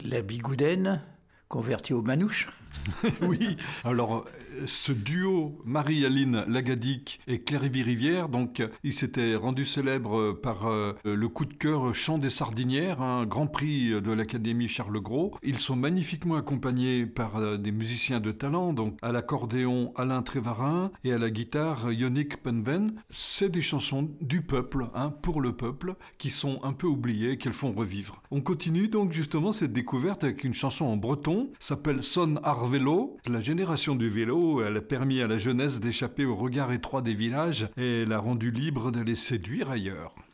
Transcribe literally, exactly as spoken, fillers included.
La Bigoudaine, convertie au manouche. Oui, alors ce duo Marie-Aline Lagadic et Clairvy Rivière, donc il s'était rendu célèbre par euh, le coup de cœur Chant des Sardinières, un grand prix de l'Académie Charles Gros. Ils sont magnifiquement accompagnés par euh, des musiciens de talent, donc à l'accordéon Alain Trévarin et à la guitare Yannick Penven. C'est des chansons du peuple, hein, pour le peuple, qui sont un peu oubliées, qu'elles font revivre. On continue donc justement cette découverte avec une chanson en breton, s'appelle Son Ar Vélo. La génération du vélo, elle a permis à la jeunesse d'échapper au regard étroit des villages et l'a rendu libre d'aller séduire ailleurs.